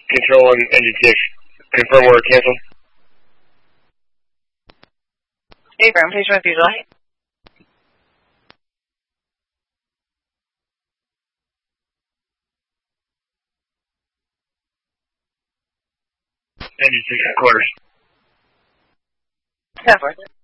control on NGTX. Confirm order cancel. Hey, ground station with usual. NGTX quarters. 10-4.